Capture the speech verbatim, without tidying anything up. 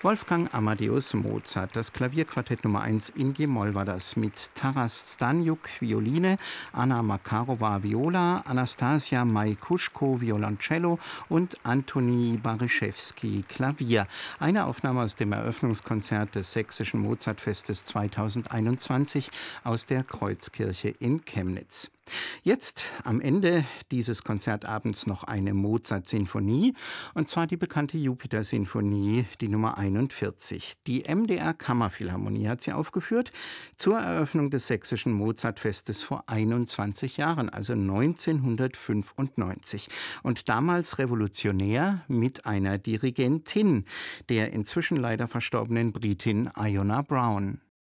Wolfgang Amadeus Mozart. Das Klavierquartett Nummer eins in G-Moll war das mit Taras Staniuk Violine, Anna Makarova Viola, Anastasia Majkuschko Violoncello und Antoni Baryszewski Klavier. Eine Aufnahme aus dem Eröffnungskonzert des Sächsischen Mozartfestes zweitausendeinundzwanzig aus der Kreuzkirche in Chemnitz. Jetzt am Ende dieses Konzertabends noch eine Mozart-Sinfonie, und zwar die bekannte Jupiter-Sinfonie, die Nummer einundvierzig. Die M D R Kammerphilharmonie hat sie aufgeführt zur Eröffnung des Sächsischen Mozartfestes vor einundzwanzig Jahren, also neunzehnhundertfünfundneunzig. Und damals revolutionär mit einer Dirigentin, der inzwischen leider verstorbenen Britin Iona Brown.